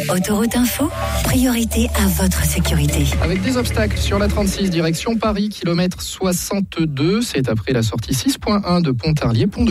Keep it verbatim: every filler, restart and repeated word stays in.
Autoroute Info, priorité à votre sécurité. Avec des obstacles sur la trente-six, direction Paris, kilomètre soixante-deux. C'est après la sortie six point un de Pontarlier, Pont de